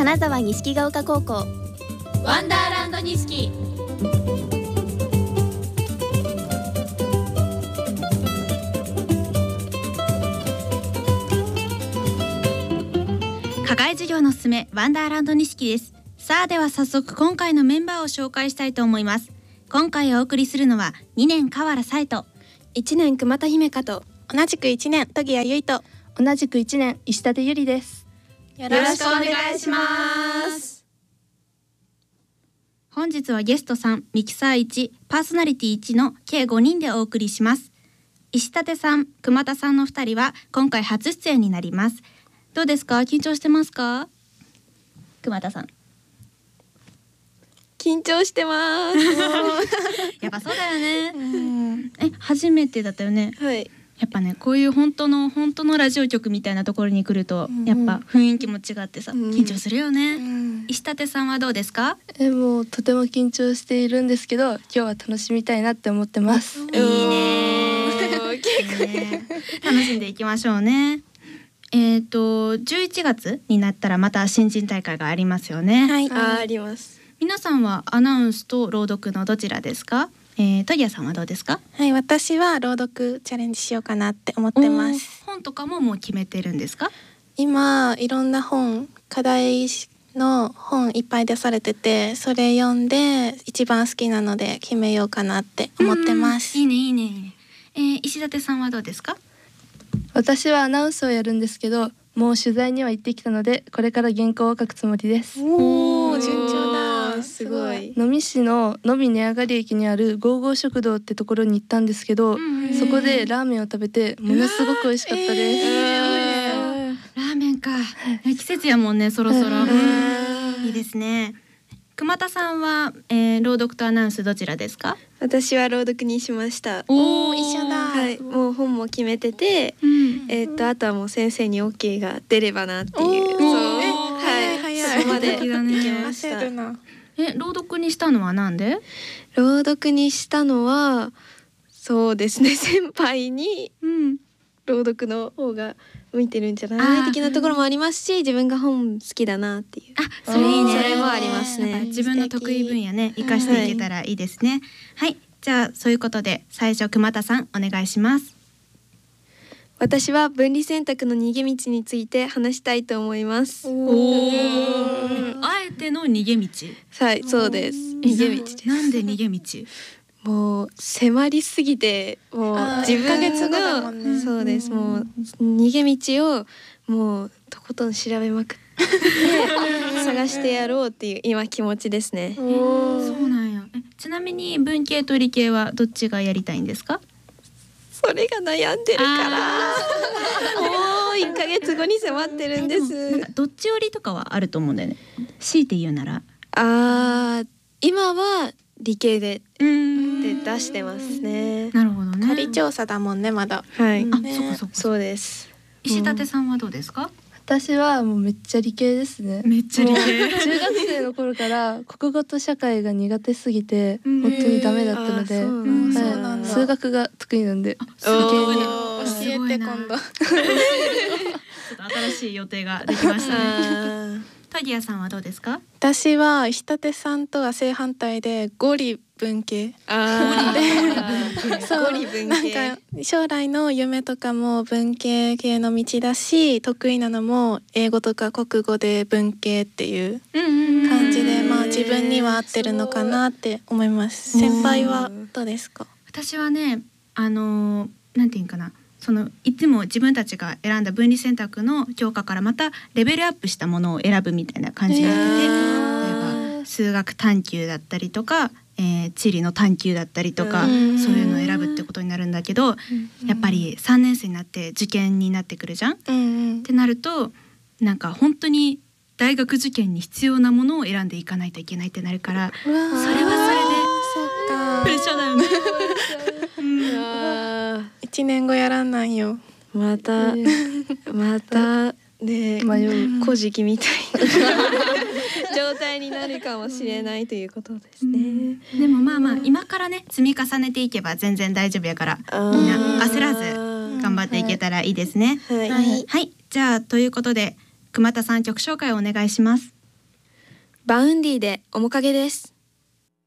金沢錦ヶ丘高校ワンダーランド錦。 課外授業のすすめワンダーランド錦です。さあでは早速今回のメンバーを紹介したいと思います。今回お送りするのは2年河原彩と 1年熊田姫香と同じく1年戸木谷結衣と同じく1年石立ゆりです。 よろしくお願いします。 本日はゲスト3、ミキサー1、パーソナリティ1の計5人でお送りします。石立さん、熊田さんの2人は今回初出演になります。どうですか？緊張してますか？熊田さん。 緊張してますやっぱそうだよね。初めてだったよね。 はい。 やっぱね、こういう本当のラジオ局みたいなところに来ると、やっぱ雰囲気も違ってさ、緊張するよね。石立さんはどうですか？ もうとても緊張しているんですけど、今日は楽しみたいなって思ってます。 いいね。楽しんでいきましょうね。11月になったらまた新人大会がありますよね。 はい、あります。 皆さんはアナウンスと朗読のどちらですか？戸木谷さんはどうですか？ はい、私は朗読チャレンジしようかなって思ってます。 本とかももう決めてるんですか？ 今いろんな本、課題の本いっぱい出されてて、それ読んで一番好きなので決めようかなって思ってます。 いいねいいね。石立さんはどうですか？ 私はアナウンスをやるんですけど、もう取材には行ってきたので、これから原稿を書くつもりです。 おー、順調だ。 すごい。 能美市の能美値上がり駅にあるゴーゴー食堂ってところに行ったんですけど、そこでラーメンを食べてものすごく美味しかったです。 ラーメンか。季節やもんね、そろそろ。いいですね。熊田さんは、朗読とアナウンスどちらですか？ 私は朗読にしました。 おー、一緒だ。 はい、もう本も決めてて、あとはもう先生に OK が出ればなっていう。そこまで行きました。 朗読にしたのはなんで？ 朗読にしたのはそうですね、先輩に朗読の方が向いてるんじゃない的なところもありますし、自分が本好きだなっていう。 それいいね。 それもありますね。 自分の得意分野ね、生かしていけたらいいですね。はい、じゃあそういうことで最初熊田さんお願いします。 私は分離選択の逃げ道について話したいと思います。 あえての逃げ道。 はい、そうです。逃げ道です。 なんで逃げ道？ もう迫りすぎて、もう自分のそうです。もう逃げ道をもうとことん調べまくって探してやろうっていう今気持ちですね。 そうなんや。ちなみに文系と理系はどっちがやりたいんですか？ それが悩んでるからもう1ヶ月後に迫ってるんです。 なんかどっち寄りとかはあると思うんだよね。強いて言うなら今は理系で出してますね。 なるほどね。 仮調査だもんね、まだ。 はい。 そうです。 石立さんはどうですか？ 私はもうめっちゃ理系ですね。 めっちゃ理系。 中学生の頃から国語と社会が苦手すぎて本当にダメだったので、数学が得意なんで理系に。 教えて今度。 ちょっと新しい予定ができましたね。戸木谷さんはどうですか？ 私は石立さんとは正反対でゴリ文系。そう、なんか将来の夢とかも文系系の道だし、得意なのも英語とか国語で文系っていう感じで、まあ自分には合ってるのかなって思います。先輩はどうですか？ 私はね、なんていうかな。いつも自分たちが選んだ分離選択の教科からまたレベルアップしたものを選ぶみたいな感じになってて、例えば数学探究だったりとか、地理の探究だったりとか、そういうのを選ぶってことになるんだけど、やっぱり3年生になって受験になってくるじゃん、ってなるとなんか本当に大学受験に必要なものを選んでいかないといけないってなるから、それはそれでプレッシャーだよね。 1年後やらんなんよ。 またね、古事記みたいな状態になるかもしれないということですね。 でもまあ今からね積み重ねていけば全然大丈夫やから、みんな焦らず頑張っていけたらいいですね。はい、じゃあということで熊田さん曲紹介をお願いします。 バウンディで面影です。